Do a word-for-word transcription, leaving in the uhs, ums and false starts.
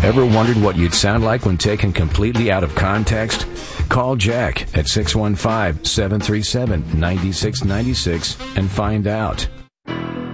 Ever wondered what you'd sound like when taken completely out of context? Call Jack at six one five, seven three seven, nine six nine six and find out.